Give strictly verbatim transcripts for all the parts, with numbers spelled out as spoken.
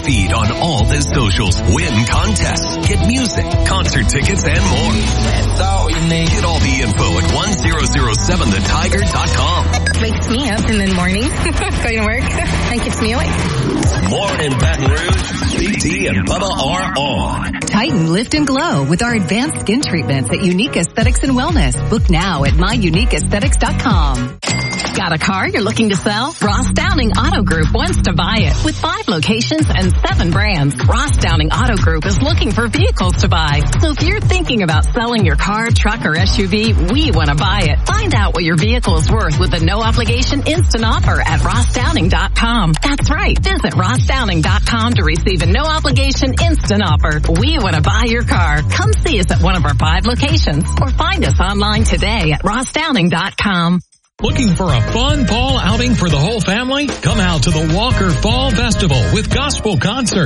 feed on all the socials. Win contests, get music, concert tickets, and more. That's all you need. Get all the info at one thousand seven the tiger dot com. Wakes me up in the morning, going to work, and keeps me awake. More in Baton Rouge. Big D and Bubba are on. Tighten, lift, and glow with our advanced skin treatments at Unique Aesthetics and Wellness. Book now at my unique aesthetics dot com. Got a car you're looking to sell? Ross Downing Auto Group wants to buy it. With five locations and seven brands, Ross Downing Auto Group is looking for vehicles to buy. So if you're thinking about selling your car, truck, or S U V, we want to buy it. Find out what your vehicle is worth with a no-obligation instant offer at ross downing dot com. That's right. Visit ross downing dot com to receive a no-obligation instant offer. We want to buy your car. Come see us at one of our five locations or find us online today at ross downing dot com. Looking for a fun fall outing for the whole family? Come out to the Walker Fall Festival with Gospel Concert.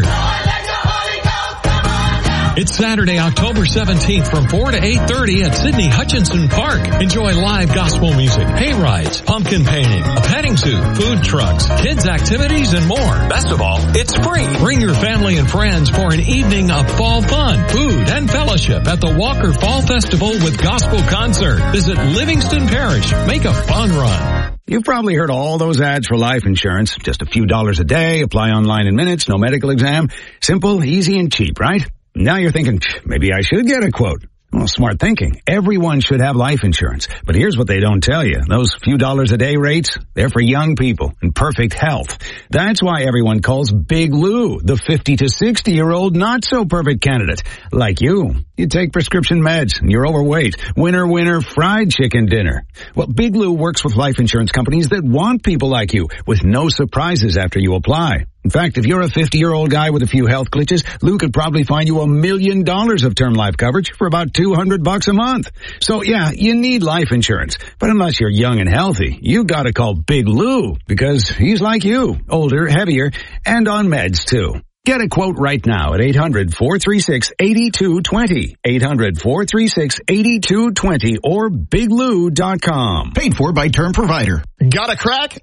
It's Saturday, October seventeenth from four to eight thirty at Sidney Hutchinson Park. Enjoy live gospel music, hay rides, pumpkin painting, a petting zoo, food trucks, kids activities, and more. Best of all, it's free. Bring your family and friends for an evening of fall fun, food, and fellowship at the Walker Fall Festival with Gospel Concert. Visit Livingston Parish. Make a fun run. You've probably heard all those ads for life insurance. Just a few dollars a day, apply online in minutes, no medical exam. Simple, easy, and cheap, right? Now you're thinking, maybe I should get a quote. Well, smart thinking. Everyone should have life insurance. But here's what they don't tell you. Those few dollars a day rates, they're for young people in perfect health. That's why everyone calls Big Lou the fifty to sixty year old not so perfect candidate. Like you. You take prescription meds and you're overweight. Winner, winner, fried chicken dinner. Well, Big Lou works with life insurance companies that want people like you with no surprises after you apply. In fact, if you're a fifty-year-old guy with a few health glitches, Lou could probably find you a million dollars of term life coverage for about two hundred bucks a month. So yeah, you need life insurance. But unless you're young and healthy, you gotta call Big Lou because he's like you, older, heavier, and on meds too. Get a quote right now at eight hundred, four three six, eight two two zero, eight hundred, four three six, eight two two zero, or big lou dot com. Paid for by Term Provider. Got a crack?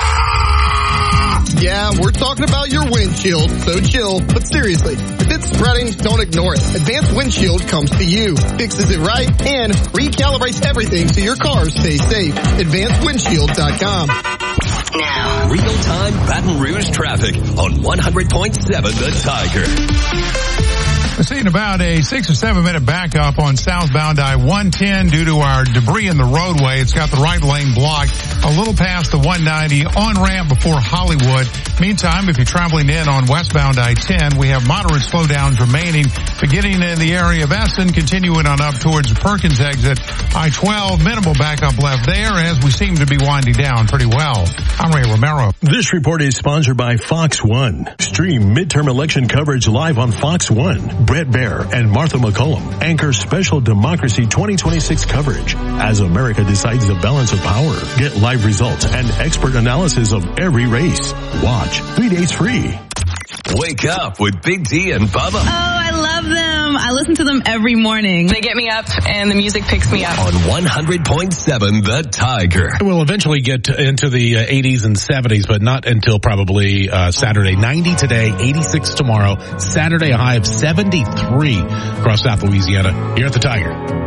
Yeah, we're talking about your windshield, so chill. But seriously, if it's spreading, don't ignore it. Advanced Windshield comes to you, fixes it right, and recalibrates everything so your car stays safe. advanced windshield dot com. Now, real-time Baton Rouge traffic on one hundred point seven The Tiger. We're seeing about a six or seven minute backup on southbound I one ten due to our debris in the roadway. It's got the right lane blocked a little past the one ninety on ramp before Hollywood. Meantime, if you're traveling in on westbound I ten, we have moderate slowdowns remaining beginning in the area of Essen, continuing on up towards the Perkins exit. I twelve, minimal backup left there as we seem to be winding down pretty well. I'm Ray Romero. This report is sponsored by Fox One. Stream midterm election coverage live on Fox One. Brett Baer and Martha McCollum anchor special Democracy twenty twenty-six coverage as America decides the balance of power. Get live results and expert analysis of every race. Watch three days free. Wake up with Big D and Bubba. Oh, I love them. I listen to them every morning. They get me up and the music picks me up. On one hundred point seven The Tiger. We'll eventually get into the uh, eighties and seventies, but not until probably uh, Saturday. ninety today, eighty-six tomorrow. Saturday, a high of seventy-three across South Louisiana. Here at The Tiger.